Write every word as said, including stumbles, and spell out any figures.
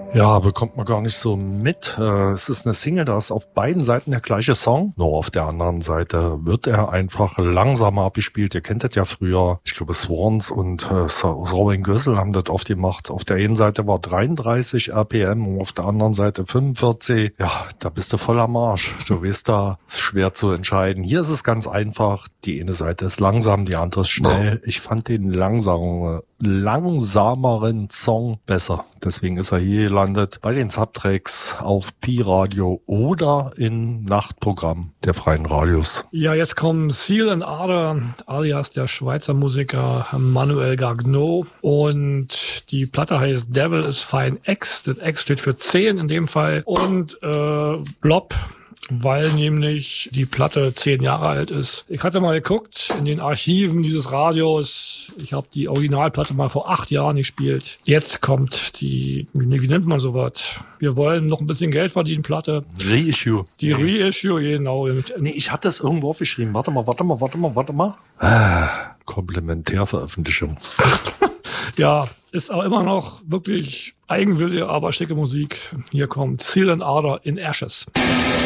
Ja, bekommt man gar nicht so mit. Es ist eine Single, da ist auf beiden Seiten der gleiche Song. Nur auf der anderen Seite wird er einfach langsamer abgespielt. Ihr kennt das ja früher. Ich glaube, Swans und äh, Sorwin Gössel haben das oft gemacht. Auf der einen Seite war dreiunddreißig R P M und auf der anderen Seite fünfundvierzig. Ja, da bist du voll am Arsch. Du weißt, da ist schwer zu entscheiden. Hier ist es ganz einfach. Die eine Seite ist langsam, die andere ist schnell. Ich fand den langsamen, langsameren Song besser. Deswegen ist er hier gelandet bei den Subtracks auf Pi-Radio oder im Nachtprogramm der Freien Radios. Ja, jetzt kommen Seal and Ardor, alias der Schweizer Musiker Manuel Gagnon. Und die Platte heißt Devil is Fine X. Das X steht für zehn in dem Fall. Und äh, Blob, weil nämlich die Platte zehn Jahre alt ist. Ich hatte mal geguckt in den Archiven dieses Radios. Ich habe die Originalplatte mal vor acht Jahren gespielt. Jetzt kommt die, wie nennt man sowas? Wir wollen noch ein bisschen Geld verdienen, Platte. Reissue. Die Reissue, genau. Nee, ich hatte es irgendwo aufgeschrieben. Warte mal, warte mal, warte mal, warte mal. Ah, Komplementärveröffentlichung. Ja, ist aber immer noch wirklich eigenwillige, aber schicke Musik. Hier kommt Seal and Ardor in Ashes.